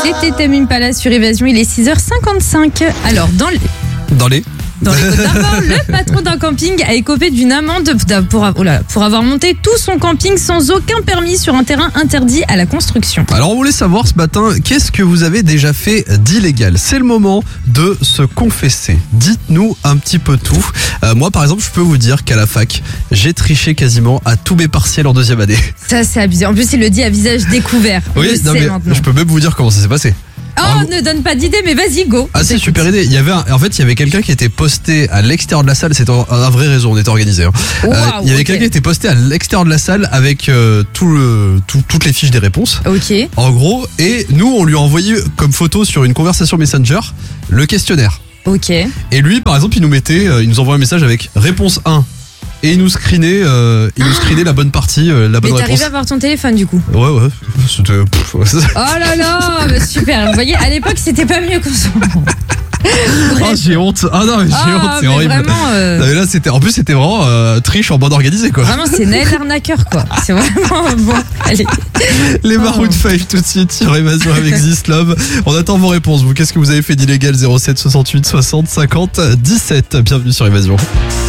C'était Tame Impala sur Évasion, il est 6h55. Alors, dans les Côtes d'Armor, le patron d'un camping a écopé d'une amende pour avoir monté tout son camping sans aucun permis sur un terrain interdit à la construction. Alors on voulait savoir ce matin, qu'est-ce que vous avez déjà fait d'illégal? C'est le moment de se confesser. Dites-nous un petit peu tout. Moi par exemple, je peux vous dire qu'à la fac, j'ai triché quasiment à tous mes partiels en deuxième année. Ça c'est abusé. En plus il le dit à visage découvert. Oui, non, mais je peux même vous dire comment ça s'est passé. Oh, ne donne pas d'idée, mais vas-y, go. Ah, c'est super idée. Il y avait quelqu'un qui était posté à l'extérieur de la salle. C'était un vrai réseau, on était organisé. Wow, il y avait quelqu'un qui était posté à l'extérieur de la salle avec toutes les fiches des réponses. Ok. En gros, et nous, on lui a envoyé comme photo sur une conversation Messenger le questionnaire. Ok. Et lui, par exemple, il nous envoie un message avec réponse 1. Et il nous screenait la bonne partie, la bonne mais réponse. t'arrives à voir ton téléphone du coup? Ouais. C'était... Oh là là, bah super. Vous voyez, à l'époque, c'était pas mieux qu'on Oh, j'ai honte. Ah non, mais j'ai honte, c'est horrible. Vraiment, non, mais là, en plus, c'était vraiment triche en bande organisée, quoi. Vraiment, c'est Naël l'arnaqueur, quoi. C'est vraiment bon. Allez. Les Maroon 5 tout de suite sur Évasion avec This Love. On attend vos réponses. Vous, qu'est-ce que vous avez fait d'illégal? 07 68 60 50 17. Bienvenue sur Évasion.